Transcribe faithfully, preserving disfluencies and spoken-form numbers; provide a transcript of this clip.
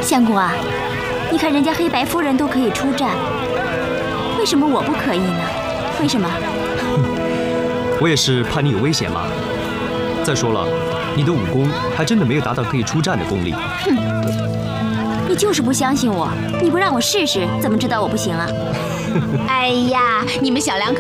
相公啊，你看人家黑白夫人都可以出战，为什么我不可以呢？为什么？ 我也是怕你有危险嘛。再说了，你的武功还真的没有达到可以出战的功力。 哼，你就是不相信我，你不让我试试，怎么知道我不行啊？ 哎呀，你们小两口